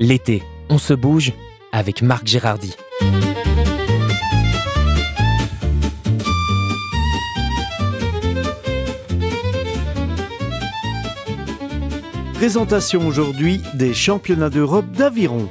L'été, on se bouge avec Marc Gérardy. Présentation aujourd'hui des championnats d'Europe d'aviron.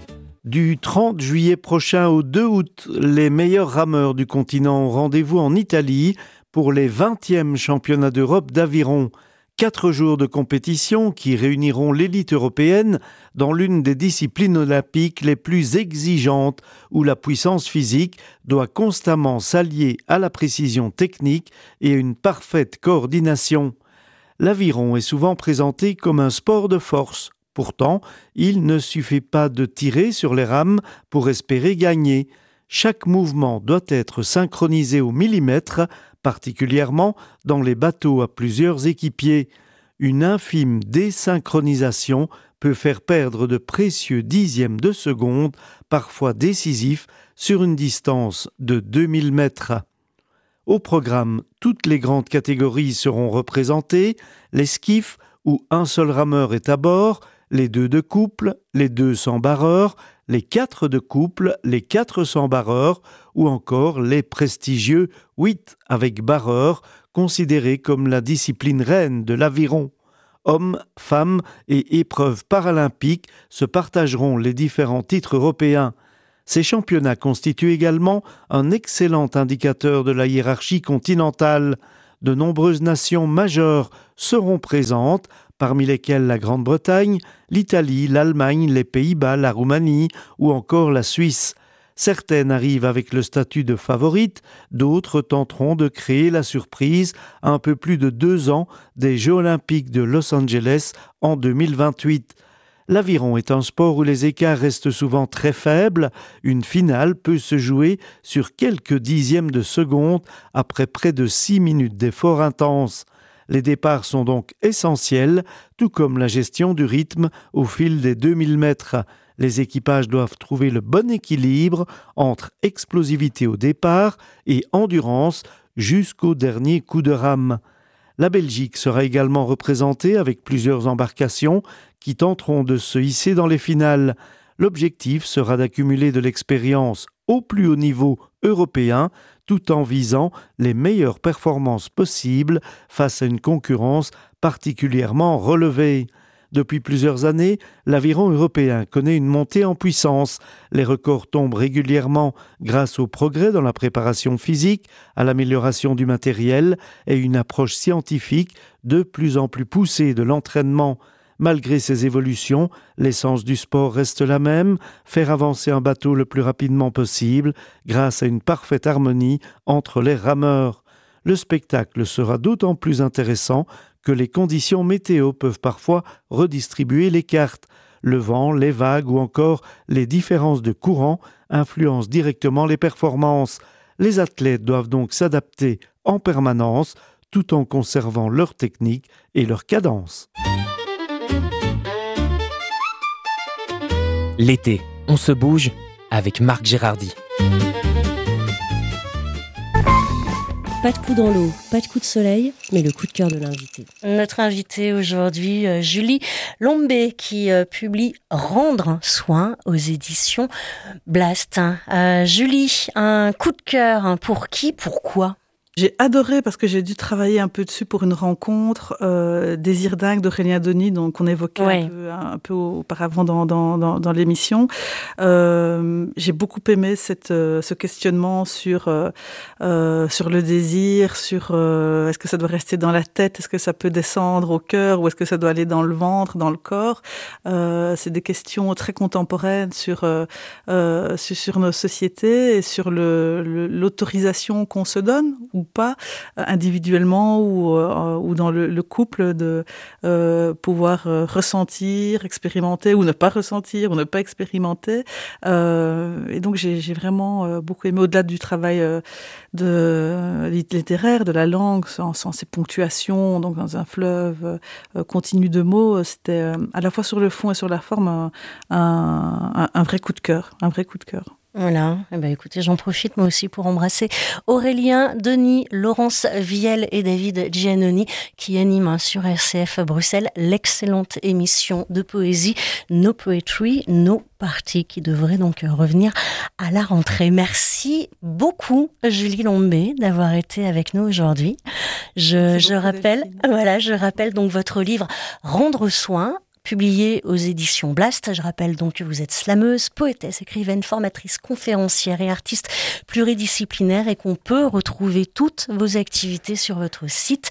Du 30 juillet prochain au 2 août, les meilleurs rameurs du continent ont rendez-vous en Italie pour les 20e championnats d'Europe d'aviron. 4 jours de compétition qui réuniront l'élite européenne dans l'une des disciplines olympiques les plus exigeantes où la puissance physique doit constamment s'allier à la précision technique et à une parfaite coordination. L'aviron est souvent présenté comme un sport de force. Pourtant, il ne suffit pas de tirer sur les rames pour espérer gagner. Chaque mouvement doit être synchronisé au millimètre, particulièrement dans les bateaux à plusieurs équipiers. Une infime désynchronisation peut faire perdre de précieux dixièmes de seconde, parfois décisifs, sur une distance de 2000 mètres. Au programme, toutes les grandes catégories seront représentées, les skiffs où un seul rameur est à bord, les 2 de couple, les 2 sans barreur, les 4 de couple, les 4 sans barreur ou encore les prestigieux 8 avec barreur, considérés comme la discipline reine de l'aviron. Hommes, femmes et épreuves paralympiques se partageront les différents titres européens. Ces championnats constituent également un excellent indicateur de la hiérarchie continentale. De nombreuses nations majeures seront présentes, parmi lesquelles la Grande-Bretagne, l'Italie, l'Allemagne, les Pays-Bas, la Roumanie ou encore la Suisse. Certaines arrivent avec le statut de favorites, d'autres tenteront de créer la surprise à un peu plus de 2 ans des Jeux olympiques de Los Angeles en 2028. L'aviron est un sport où les écarts restent souvent très faibles. Une finale peut se jouer sur quelques dixièmes de seconde après près de 6 minutes d'effort intense. Les départs sont donc essentiels, tout comme la gestion du rythme au fil des 2000 mètres. Les équipages doivent trouver le bon équilibre entre explosivité au départ et endurance jusqu'au dernier coup de rame. La Belgique sera également représentée avec plusieurs embarcations qui tenteront de se hisser dans les finales. L'objectif sera d'accumuler de l'expérience au plus haut niveau européen tout en visant les meilleures performances possibles face à une concurrence particulièrement relevée. Depuis plusieurs années, l'aviron européen connaît une montée en puissance. Les records tombent régulièrement grâce au progrès dans la préparation physique, à l'amélioration du matériel et une approche scientifique de plus en plus poussée de l'entraînement. Malgré ces évolutions, l'essence du sport reste la même, faire avancer un bateau le plus rapidement possible grâce à une parfaite harmonie entre les rameurs. Le spectacle sera d'autant plus intéressant que les conditions météo peuvent parfois redistribuer les cartes. Le vent, les vagues ou encore les différences de courant influencent directement les performances. Les athlètes doivent donc s'adapter en permanence tout en conservant leur technique et leur cadence. L'été, on se bouge avec Marc Gérardy. Pas de coup dans l'eau, pas de coup de soleil, mais le coup de cœur de l'invité. Notre invitée aujourd'hui, Julie Lombé, qui publie Rendre soin aux éditions Blast. Julie, un coup de cœur pour qui, pourquoi ? J'ai adoré parce que j'ai dû travailler un peu dessus pour une rencontre, Désir dingue d'Aurélien Denis, donc qu'on évoquait un peu auparavant dans l'émission. J'ai beaucoup aimé ce questionnement sur le désir, sur est-ce que ça doit rester dans la tête, est-ce que ça peut descendre au cœur ou est-ce que ça doit aller dans le ventre, dans le corps. C'est des questions très contemporaines sur nos sociétés et sur l'autorisation qu'on se donne ou pas, individuellement ou dans le couple, de pouvoir ressentir, expérimenter ou ne pas ressentir ou ne pas expérimenter. Et donc j'ai vraiment beaucoup aimé, au-delà du travail littéraire, de la langue, sans ces ponctuations, donc dans un fleuve continu de mots, c'était à la fois sur le fond et sur la forme un vrai coup de cœur, un vrai coup de cœur. Voilà, écoutez, j'en profite moi aussi pour embrasser Aurélien Denis, Laurence Vielle et David Giannoni qui animent sur RCF Bruxelles l'excellente émission de poésie No Poetry, No Party qui devrait donc revenir à la rentrée. Merci beaucoup Julie Lombé d'avoir été avec nous aujourd'hui. Je rappelle donc votre livre Rendre soin, publié aux éditions Blast. Je rappelle donc que vous êtes slameuse, poétesse, écrivaine, formatrice, conférencière et artiste pluridisciplinaire et qu'on peut retrouver toutes vos activités sur votre site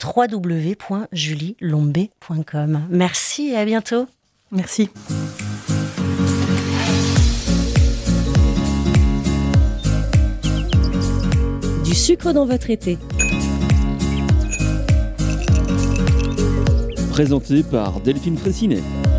www.julielombé.com. Merci et à bientôt. Merci. Du sucre dans votre été. Présenté par Delphine Fraissinet.